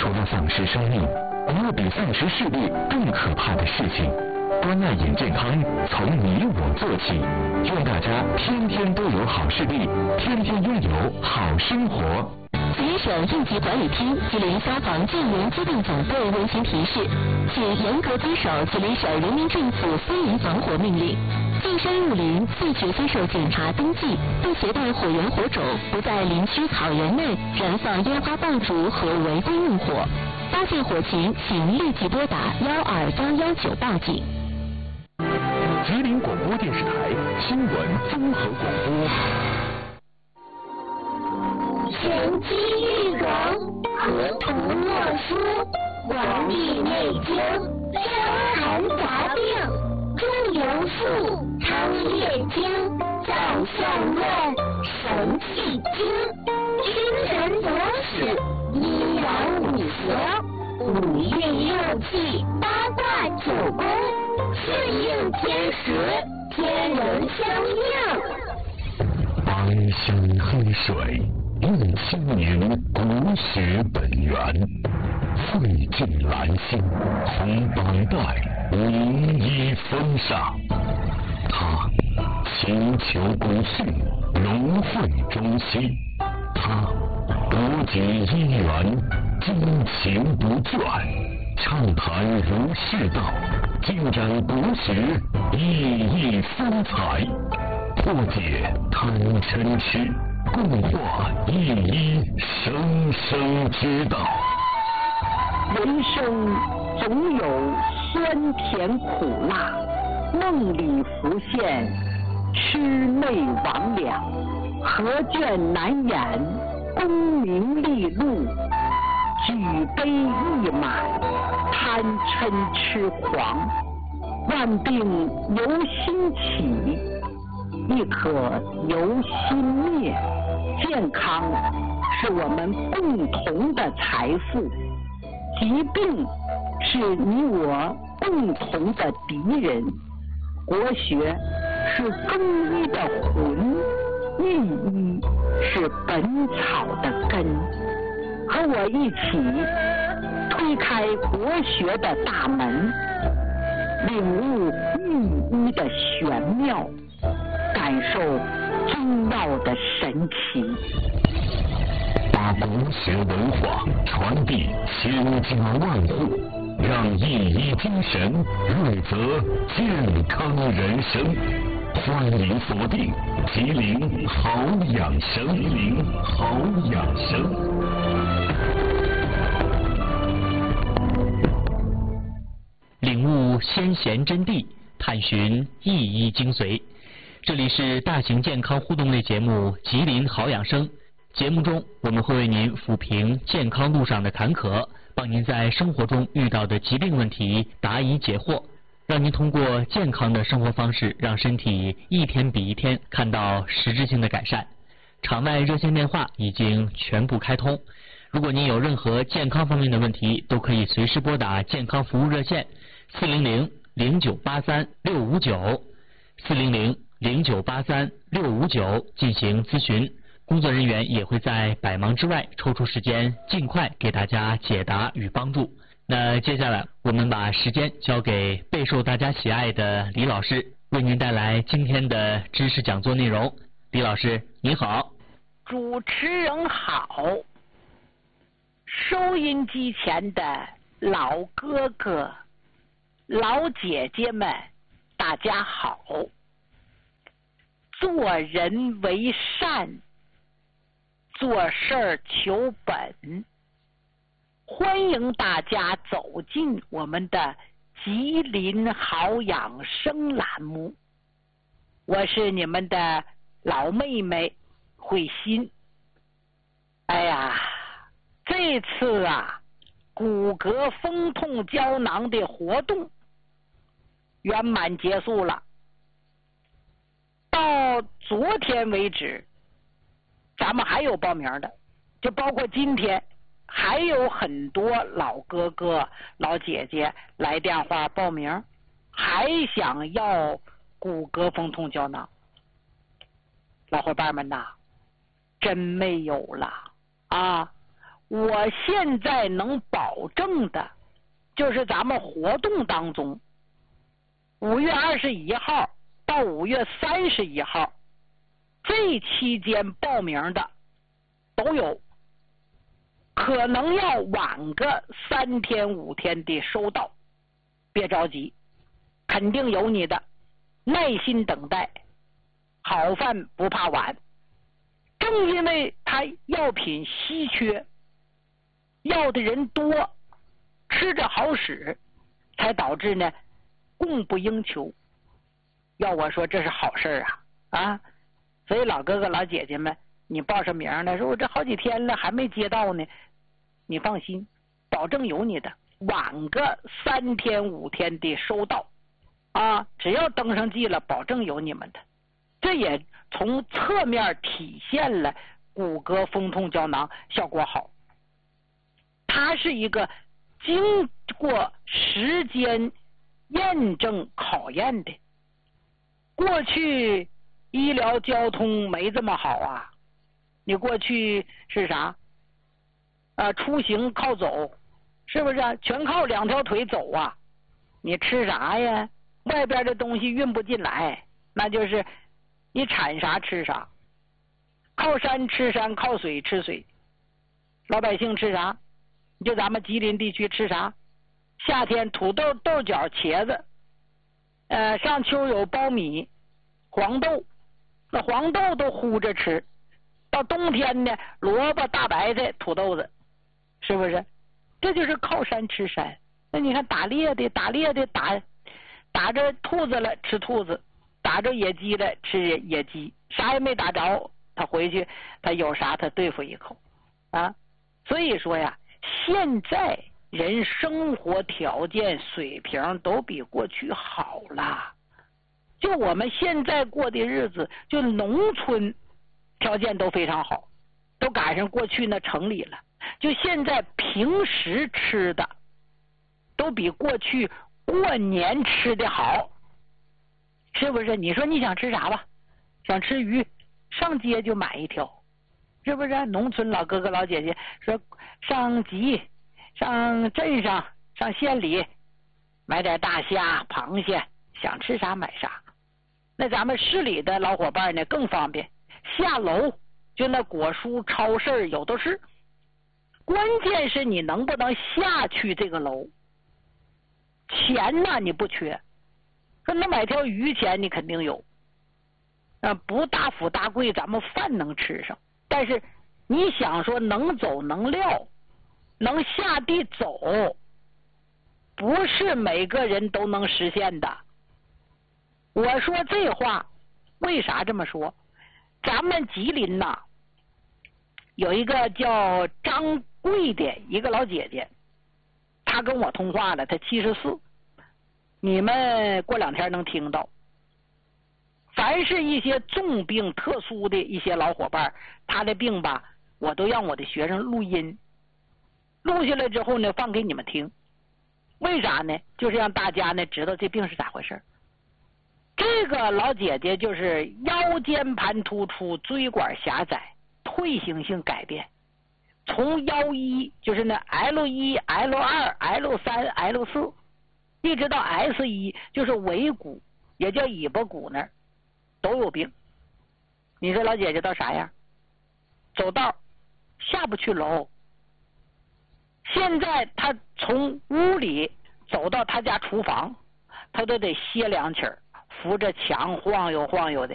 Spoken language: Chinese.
除了丧失生命，没有比丧失视力更可怕的事情。关爱眼健康，从你我做起，愿大家天天都有好视力，天天拥有好生活。 吉林省应急管理厅、吉林消防救援机动总队温馨提示，请严格遵守吉林省人民政府森林防火命令。进山入林，废止非受检查登记，不携带火源火种，不在林区草原内燃放烟花爆竹和违规用火。发现火情，请立即拨打12119报警。 吉林广播电视台新闻综合广播。 神机玉容，河图洛书，王帝内经，伤寒杂病，中游术，汤液经，造象论，神气经，君臣佐使，阴阳五合，五运六气，八卦九宫，顺应天时，天人相应。 邦山黑水，映千年国学本源，汇聚兰心，同当代无一风尚。他祈求归训，融汇中西。他博举一元，精勤不倦，畅谈儒释道，尽展国学熠熠风采，破解贪嗔痴，共话一一生生之道。 人生总有酸甜苦辣，梦里浮现魑魅魍魉，何卷难掩功名利禄，举杯一满贪嗔痴狂，万病由心起，亦可由心灭。健康是我们共同的财富，疾病是你我共同的敌人。国学是中医的魂，御医是本草的根。和我一起推开国学的大门，领悟御医的玄妙，感受中药的神奇， 把国学文化传递千家万户，让一医精神润泽健康人生。欢迎锁定吉林好养生，吉林好养生。 领悟先贤真谛，探寻一医精髓。这里是大型健康互动类节目《吉林好养生》。节目中，我们会为您抚平健康路上的坎坷，帮您在生活中遇到的疾病问题答疑解惑，让您通过健康的生活方式，让身体一天比一天看到实质性的改善。场外热线电话已经全部开通，如果您有任何健康方面的问题，都可以随时拨打健康服务热线400-0983-659，400-0983-659进行咨询。工作人员也会在百忙之外抽出时间，尽快给大家解答与帮助。那接下来我们把时间交给备受大家喜爱的李老师，为您带来今天的知识讲座内容。李老师你好。 主持人好，收音机前的老哥哥老姐姐们大家好。做人为善，做事儿求本，欢迎大家走进我们的吉林好养生栏目。我是你们的老妹妹慧心。哎呀，这次啊，骨骼风痛胶囊的活动圆满结束了。到昨天为止，咱们还有报名的，就包括今天，还有很多老哥哥、老姐姐来电话报名，还想要骨骼风痛胶囊。老伙伴们呐，真没有了啊！ 我现在能保证的，就是咱们活动当中，5月21号到5月31号这期间报名的都有，可能要晚个3天5天的收到，别着急，肯定有你的，耐心等待，好饭不怕晚。正因为它药品稀缺，要的人多，吃着好使，才导致呢供不应求。要我说这是好事啊！所以老哥哥老姐姐们，你报上名了，说我这好几天了还没接到呢，你放心，保证有你的，晚个3天5天的收到啊！只要登上记了，保证有你们的。这也从侧面体现了骨骼风痛胶囊效果好，它是一个经过时间验证考验的。过去医疗交通没这么好啊，你过去是啥出行靠走，是不是全靠2条腿走啊？你吃啥呀？外边的东西运不进来，那就是你产啥吃啥，靠山吃山，靠水吃水。老百姓吃啥？就咱们吉林地区吃啥？夏天土豆、豆角、茄子，上秋有苞米、黄豆，那黄豆都烀着吃。到冬天呢，萝卜、大白菜、土豆子，是不是？这就是靠山吃山。那你看打猎的打着兔子了吃兔子，打着野鸡了吃野鸡，啥也没打着，他回去他有啥他对付一口啊。所以说呀，现在人生活条件水平都比过去好了，就我们现在过的日子，就农村条件都非常好，都赶上过去那城里了。就现在平时吃的都比过去过年吃的好，是不是？你说你想吃啥吧？想吃鱼，上街就买一条，是不是？农村老哥哥老姐姐说上集上镇上上县里买点大虾螃蟹，想吃啥买啥。那咱们市里的老伙伴呢更方便，下楼就那果蔬超市有的是，关键是你能不能下去这个楼。钱呢你不缺，说那买条鱼钱你肯定有，不大富大贵，咱们饭能吃上。但是你想说能走能撂，能下地走，不是每个人都能实现的。我说这话为啥这么说？咱们吉林呐，有一个叫张贵的一个老姐姐，她跟我通话了，她74，你们过2天能听到。凡是一些重病特殊的一些老伙伴，他的病吧，我都让我的学生录音，录下来之后呢放给你们听。为啥呢？就是让大家呢知道这病是咋回事。这个老姐姐就是腰间盘突出，椎管狭窄，退行性改变，从腰1就是那 L1、L2、L3、L4， 一直到 S1， 就是尾骨，也叫尾巴骨那儿都有病。你说老姐姐到啥样？走道下不去楼，现在她从屋里走到她家厨房，她都得歇2气儿，扶着墙晃悠晃悠的。